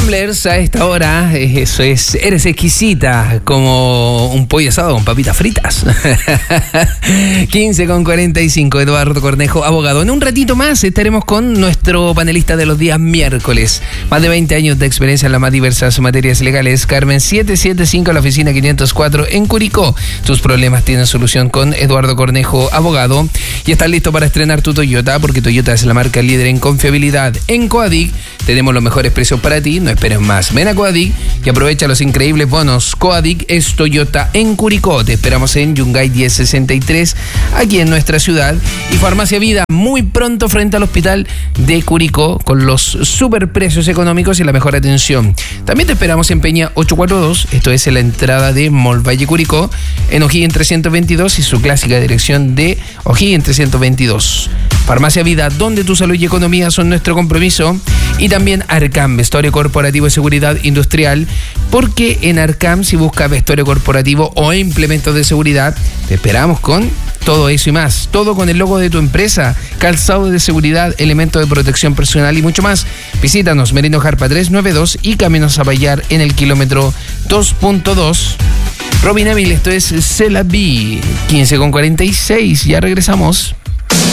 Tumblers a esta hora, eso es, eres exquisita como un pollo asado con papitas fritas. 15:45, Eduardo Cornejo, abogado. En un ratito más estaremos con nuestro panelista de los días miércoles. Más de 20 años de experiencia en las más diversas materias legales. Carmen 775, la oficina 504 en Curicó. Tus problemas tienen solución con Eduardo Cornejo, abogado. Y estás listo para estrenar tu Toyota, porque Toyota es la marca líder en confiabilidad. En Coadic tenemos los mejores precios para ti. No esperes más. Ven a Coadic y aprovecha los increíbles bonos. Coadic es Toyota en Curicó. Te esperamos en Yungay 1063, aquí en nuestra ciudad. Y Farmacia Vida, muy pronto frente al hospital de Curicó, con los super precios económicos y la mejor atención. También te esperamos en Peña 842, esto es en la entrada de Mall Valle Curicó, en O'Higgins 322 y su clásica dirección de O'Higgins 322. Farmacia Vida, donde tu salud y economía son nuestro compromiso. Y también Arcam, vestuario corporativo y seguridad industrial, porque en Arcam, si buscas vestuario corporativo o implementos de seguridad, te esperamos con todo eso y más. Todo con el logo de tu empresa, calzado de seguridad, elementos de protección personal y mucho más. Visítanos, Merino Jarpa 392 y Camino Zapallar en el kilómetro 2.2. Robin Evil, esto es C'est la vie. 15:46, ya regresamos.